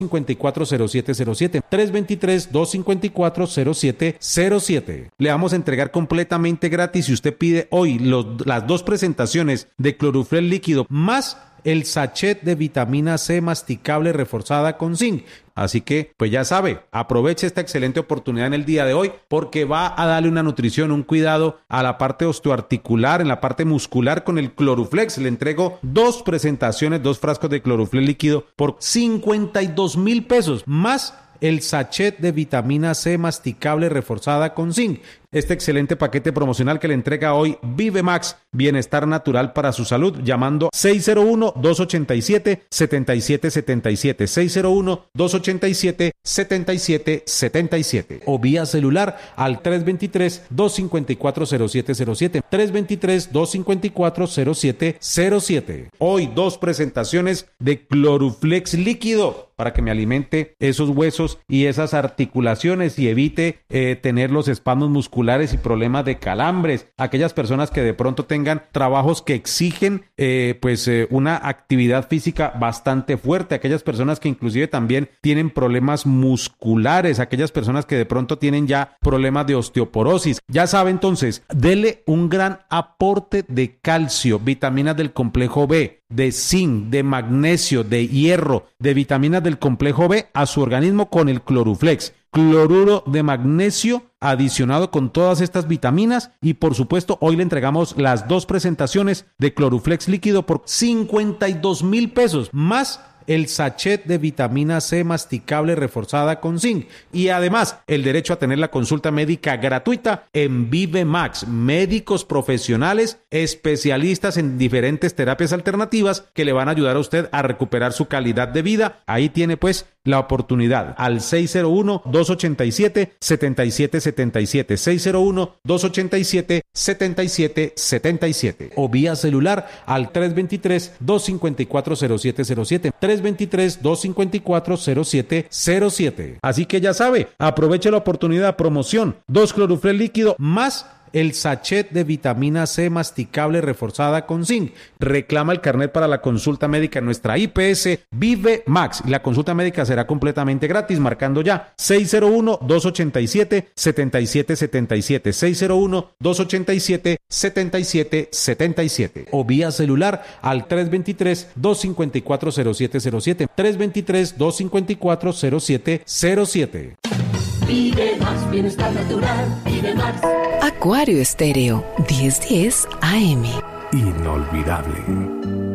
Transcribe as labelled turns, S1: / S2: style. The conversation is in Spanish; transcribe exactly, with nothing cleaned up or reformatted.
S1: cinco cuatro cero siete cero siete, tres dos tres, dos cinco cuatro, cero siete cero siete. Le vamos a entregar completamente gratis si usted pide hoy los, las dos presentaciones de Cloruflex líquido más el sachet de vitamina C masticable reforzada con zinc. Así que, pues ya sabe, aproveche esta excelente oportunidad en el día de hoy porque va a darle una nutrición, un cuidado a la parte osteoarticular, en la parte muscular con el Cloruflex. Le entrego dos presentaciones, dos frascos de Cloruflex líquido por cincuenta y dos mil pesos, más el sachet de vitamina C masticable reforzada con zinc. Este excelente paquete promocional que le entrega hoy Vive Max, bienestar natural para su salud, llamando seis cero uno, dos ocho siete, siete siete siete siete, seis cero uno, dos ocho siete, siete siete siete siete o vía celular al tres dos tres, dos cinco cuatro, cero siete cero siete, tres dos tres, dos cinco cuatro, cero siete cero siete. Hoy dos presentaciones de Cloruflex líquido para que me alimente esos huesos y esas articulaciones y evite eh, tener los espasmos musculares y problemas de calambres. Aquellas personas que de pronto tengan trabajos que exigen eh, pues eh, una actividad física bastante fuerte, aquellas personas que inclusive también tienen problemas musculares, aquellas personas que de pronto tienen ya problemas de osteoporosis. Ya sabe, entonces, dele un gran aporte de calcio, vitaminas del complejo B, de zinc, de magnesio, de hierro, de vitaminas del complejo B a su organismo con el Cloruflex. Cloruro de magnesio adicionado con todas estas vitaminas y por supuesto hoy le entregamos las dos presentaciones de Cloruflex líquido por cincuenta y dos mil pesos más el sachet de vitamina C masticable reforzada con zinc y además el derecho a tener la consulta médica gratuita en Vive Max, médicos profesionales especialistas en diferentes terapias alternativas que le van a ayudar a usted a recuperar su calidad de vida. Ahí tiene pues la oportunidad al seis cero uno, dos ocho siete, siete siete siete siete, seis cero uno, dos ocho siete, siete siete siete siete o vía celular al tres dos tres, dos cinco cuatro, cero siete cero siete, tres dos tres, dos cinco cuatro, cero siete cero siete. Así que ya sabe, aproveche la oportunidad, promoción, dos Cloruflex líquido más el sachet de vitamina C masticable reforzada con zinc. Reclama el carnet para la consulta médica en nuestra I P S Vive Max. La consulta médica será completamente gratis marcando ya seis cero uno, dos ocho siete, siete siete siete siete, seis cero uno, dos ocho siete, siete siete siete siete o vía celular al tres dos tres, dos cinco cuatro, cero siete cero siete, tres dos tres, dos cinco cuatro, cero siete cero siete.
S2: Vive Max, bienestar natural, Vive Max.
S3: Acuario Estéreo, diez diez A M.
S4: Inolvidable.